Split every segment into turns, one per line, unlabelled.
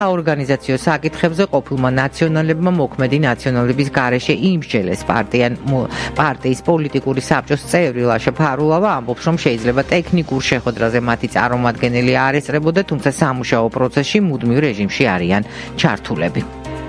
ორგანიზაციო საკითხებზე ყოფილმა ნაციონალებმა მოქმედი ნაციონალების გარეშე იმსჯელეს პარტიის პოლიტიკური საბჭოს წევრი ლაშა ფარულავა ამბობს, რომ შეიძლება ტექნიკურ შეხვედრაზე მათი წარმომადგენელი არ ესწრებოდა, თუმცა სამუშაო პროცესში მუდმივ რეჟიმში არიან ჩართულები.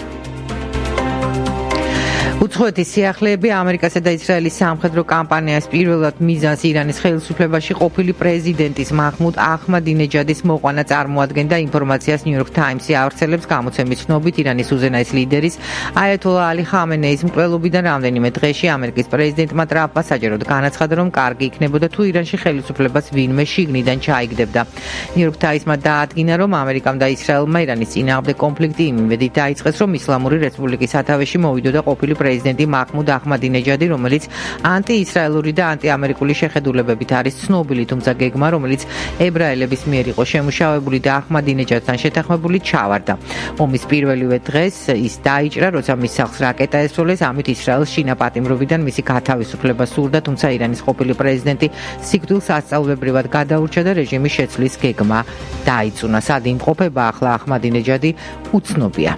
უცხოეთის სიახლეები ამერიკასა და ისრაელის სამხედრო კამპანიას პირველად მიზანს ირანის ხელისუფლებაში ყოფილი პრეზიდენტის მაჰმუდ აჰმადინეჯადის მოყვანა წარმოადგენდა. ინფორმაციას New York Times-ი ავრცელებს. გამოცემის ცნობით, ირანის უზენაეს ლიდერის აიათოლა ალი ხამენეის მკვლელობიდან რამდენიმე დღეში ამერიკის პრეზიდენტმა ტრამპმა საჯაროდ განაცხადა, რომ კარგი იქნებოდა თუ ირანში ხელისუფლებას ვინმე შიგნიდან ჩაიგდებდა. New York Times-მა დაადგინა, რომ ამერიკამ და ისრაელმა ირანის წინააღმდეგ კონფლიქტი იმ იმედით დაიწყეს, რომ ისლამური რესპუბლიკის სათავეში მოვიდოდა ყოფილი პრეზიდენტი მაჰმუდ აჰმადინეჯადი, რომელიც ანტიისრაელური და ანტიამერიკული შეხედულებებით არის ცნობილი, თუმცა გეგმა, რომელიც ებრაელების მიერ იყო შემუშავებული და აჰმადინეჯადთან შეთანხმებული, ჩავარდა. ომის პირველივე დღეს ის დაიჭრა, როცა მის სახლს რაკეტა ესროლეს, ამით ისრაელს შინა პატიმრობიდან მისი გათავისუფლება სურდა, თუმცა ირანის ყოფილი პრეზიდენტი სიკვდილს ასწავლებრივად გადაურჩა და რეჟიმის შეცვლის გეგმა დაიწუნა. სად იმყოფება ახლა აჰმადინეჯადი, უცნობია.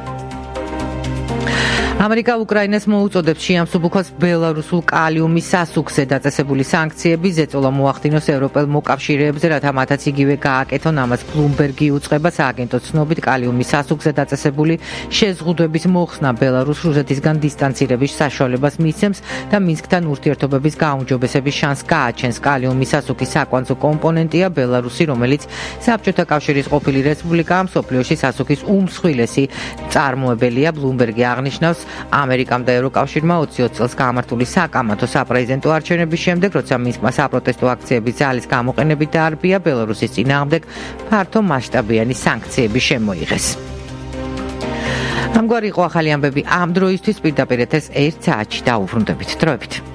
ამერიკა უკრაინას მოუწოდებს შეამსუბუქოს ბელარუსულ კალიუმის სასუქზე დაწესებული სანქციები. ზეწოლა მოახდინოს ევროპელ მოკავშირეებზე, რათა მათაც იგივე გააკეთონ. ამას ბლუმბერგი უწყება. სააგენტოს ცნობით, კალიუმის სასუქზე დაწესებული შეზღუდვების მოხსნა ბელარუსს რუსეთისგან დისტანცირების საშუალებას მისცემს და მინსკთან ურთიერთობების გაუმჯობესების შანსს გააჩენს. კალიუმის სასუქის საკვანძო კომპონენტია ბელარუსი, რომელიც საბჭოთა კავშირის ყოფილი რესპუბლიკაა, მსოფლიოში სასუქის უმსხვილესი წარმოებელია. ბლუმბერგი აღნიშნავს, ამერიკამ და ევროკავშირმა 20 წელს გამართული საკამათო საპრეზიდენტო არჩევნების შემდეგ, როცა მინსკმა საპროტესტო აქციების ძალის გამოყენებით დაარბია, ბელარუსის წინააღმდეგ ფართო მასშტაბიანი სანქციები შემოიღეს. ამგვარი იყო ახალი ამბები ამ დროისთვის. პირდაპირ ეთერს 1 საათში დაუბრუნდებით. დროებით.